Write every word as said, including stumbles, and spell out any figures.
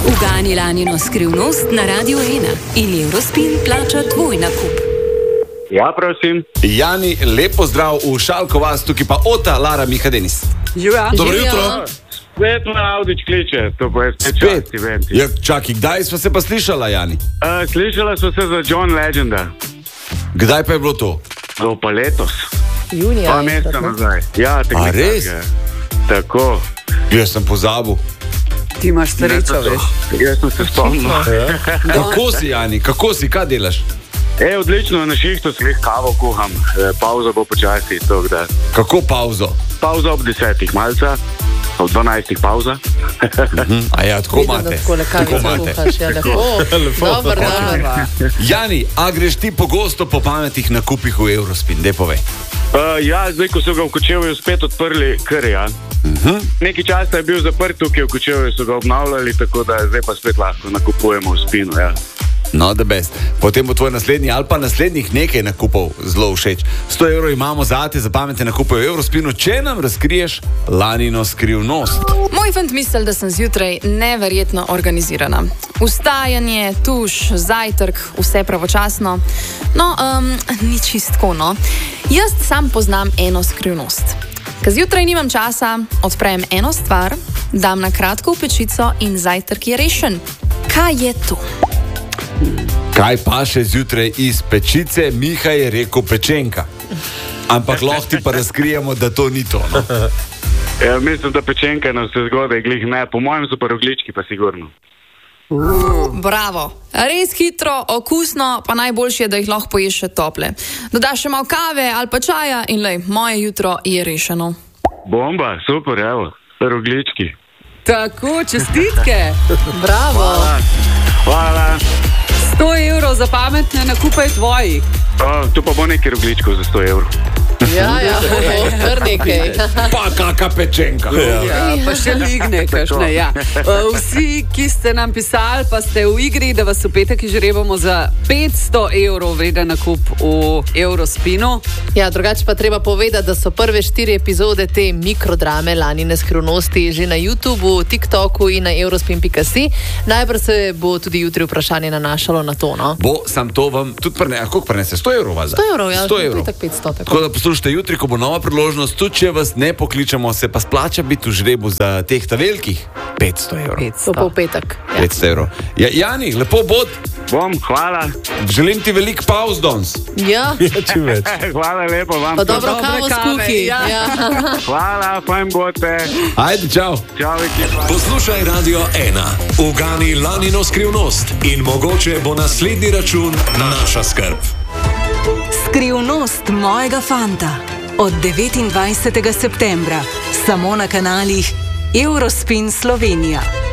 Ugani Lanino skrivnost na Radiu ena in Eurospin plača tvoj nakup. Ja, prosim. Jani, lepo zdrav v Šalko vas, tukaj pa Ota, Lara, Miha, Denis. Živa. Dobro jutro. Spet me Audič kliče, to pa je spet čas eventi. Ja, čakaj, kdaj smo se pa slišala, Jani? Uh, slišala so se za John Legenda. Kdaj pa je bilo to? To pa letos. Junija. Pa meseca nazaj. Ja, tako. A res? Tako. Jaz sem pozabil. Ti imaš srečo, veš. Jaz sem se spomnil. Kako si, Jani, kako si, kaj delaš? E, odlično, na šihtu slih kavo kuham. E, pauza bo počasi, tako da. Kako pauzo? Pauza ob desetih malca, ob dvanajstih pauza. Hm, a ja, tako imate. Tako imate. Dobar, dobar. Jani, a greš ti pogosto po pametnih nakupih v Eurospin, dej povej. Uh, ja, zdaj, ko so ga v Kočevju spet odprli, kar ja. Uh-huh. Nekaj časa je bil zaprt tukaj v Kočevju, so ga obnavljali, tako da zdaj pa spet lahko nakupujemo v Spinu, ja. No, the best. Potem bo tvoj naslednji ali pa naslednjih nekaj nakupov zelo všeč. sto evrov imamo zate za pametne nakupe v Eurospinu, če nam razkriješ Lanino skrivnost. Moj fant misli, da sem zjutraj neverjetno organizirana. Vstajanje, tuš, zajtrk, vse pravočasno. No, um, ni čistko, no. Jaz sam poznam eno skrivnost. Ker zjutraj nimam časa, odprem eno stvar, dam na kratko v pečico in zajtrk je rešen. Kaj je to? Kaj pa še zjutraj iz pečice? Miha je rekel pečenka. Ampak lahko ti pa razkrijemo, da to ni to, no? Ja, mislim, da pečenka na vse zgodaj glih ne. Po mojem so pa roglički, pa sigurno. Uh, bravo. Res hitro, okusno, pa najboljše je, da jih lahko poješ še tople. Dodaš še malo kave ali pa čaja in lej, moje jutro je rešeno. Bomba, super, evo, roglički. Tako, čestitke. Bravo. Hvala. Hvala. sto evrov za pametne nakupe tvojih. O, tu pa bo nekaj rogličkov za sto evrov. Ja, ja, kar nekaj. Pa kaka pečenka. Ja, pa še ligne, kakšne, ja. Vsi, ki ste nam pisali, pa ste v igri, da vas v petek izžrebamo za petsto evrov vreden nakup v Eurospinu. Ja, drugače pa treba povedati, da so prve štiri epizode te mikrodrame Lanine skrivnosti že na YouTubu, TikToku in na eurospin pika si. Najbrž se bo tudi jutri vprašanje nanašalo na to, no? Bo, sam to vam tudi prene, koliko prenese? sto evrov vas? sto evrov, ja, sto evrov. petsto, tako. Tako da poslušajte jutri, ko bo nova priložnost, tudi če vas ne pokličemo, se pa splača biti v žrebu za teh ta velikih petsto evrov. To pa v petek. Ja. petsto evrov. Ja, Jani, lepo bod. Bom, hvala. Želim ti velik pauz danes. Ja. Čim več. Hvala lepo vam. Pa dobro kavo skuhi. Ja. Ja. Hvala, fajn bote. Ajde, čau. Čau, ekipa. Poslušaj Radio ena, ugani Lanino skrivnost in mogoče bo naslednji račun naša skrb. Skrivnost mojega fanta od devetindvajsetega septembra samo na kanalih Eurospin Slovenija.